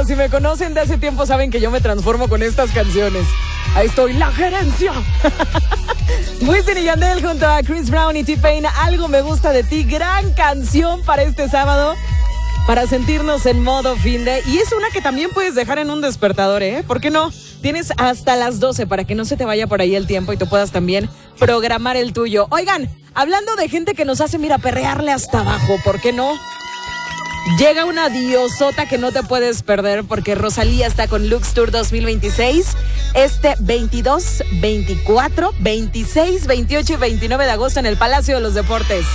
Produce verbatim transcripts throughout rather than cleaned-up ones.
Pero si me conocen de hace tiempo saben que yo me transformo con estas canciones. Ahí estoy, la gerencia. Wisin y Yandel junto a Chris Brown y T-Pain, Algo me gusta de ti. Gran canción para este sábado, para sentirnos en modo fin de. Y es una que también puedes dejar en un despertador, ¿eh? ¿Por qué no? Tienes hasta las doce para que no se te vaya por ahí el tiempo y tú puedas también programar el tuyo. Oigan, hablando de gente que nos hace, mira, perrearle hasta abajo, ¿por qué no? Llega una diosota que no te puedes perder porque Rosalía está con Lux Tour dos mil veintiséis este veintidós, veinticuatro, veintiséis, veintiocho y veintinueve de agosto en el Palacio de los Deportes.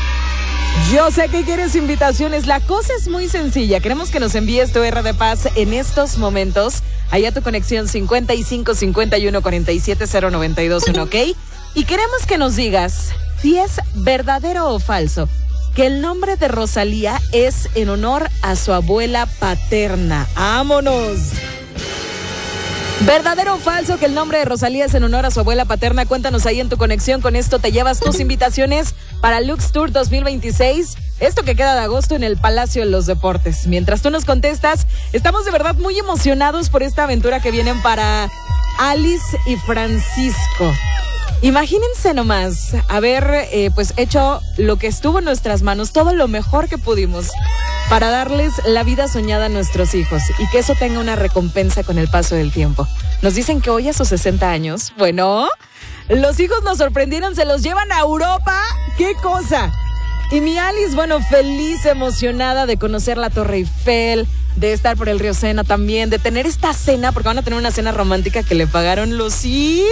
Yo sé que quieres invitaciones, la cosa es muy sencilla. Queremos que nos envíes tu R de Paz en estos momentos. Allá tu conexión cincuenta y cinco, cincuenta y uno, cuarenta y siete, cero noventa y dos uno, ¿ok? Y queremos que nos digas si es verdadero o falso que el nombre de Rosalía es en honor a su abuela paterna. ¡Vámonos! ¿Verdadero o falso que el nombre de Rosalía es en honor a su abuela paterna? Cuéntanos ahí en tu conexión. Con esto te llevas tus invitaciones para Lux Tour dos mil veintiséis. Esto que queda de agosto en el Palacio de los Deportes. Mientras tú nos contestas, estamos de verdad muy emocionados por esta aventura que vienen para Alice y Francisco. Imagínense nomás haber eh, pues hecho lo que estuvo en nuestras manos, todo lo mejor que pudimos para darles la vida soñada a nuestros hijos y que eso tenga una recompensa con el paso del tiempo. Nos dicen que hoy a sus sesenta años, bueno, los hijos nos sorprendieron, se los llevan a Europa. ¡Qué cosa! Y mi Alice, bueno, feliz, emocionada de conocer la Torre Eiffel, de estar por el río Sena también, de tener esta cena, porque van a tener una cena romántica que le pagaron los hijos.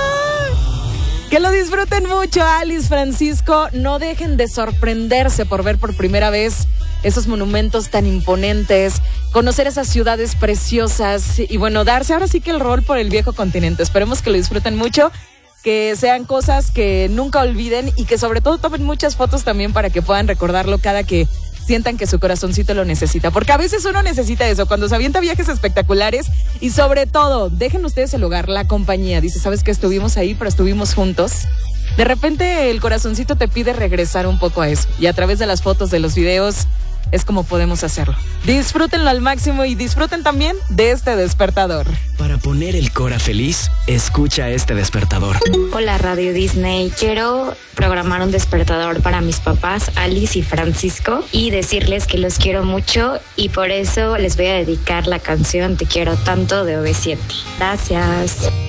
Que lo disfruten mucho, Alice, Francisco. No dejen de sorprenderse por ver por primera vez esos monumentos tan imponentes, conocer esas ciudades preciosas y bueno, darse ahora sí que el rol por el viejo continente. Esperemos que lo disfruten mucho, que sean cosas que nunca olviden y que sobre todo tomen muchas fotos también para que puedan recordarlo cada que sientan que su corazoncito lo necesita, porque a veces uno necesita eso, cuando se avienta viajes espectaculares y sobre todo, dejen ustedes el lugar, la compañía, dice, ¿sabes qué? Estuvimos ahí, pero estuvimos juntos. De repente el corazoncito te pide regresar un poco a eso y a través de las fotos, de los videos, es como podemos hacerlo. Disfrútenlo al máximo y disfruten también de este despertador. Para poner el cora feliz, escucha este despertador. Hola Radio Disney, quiero programar un despertador para mis papás, Alice y Francisco, y decirles que los quiero mucho y por eso les voy a dedicar la canción Te quiero tanto de O V siete. Gracias.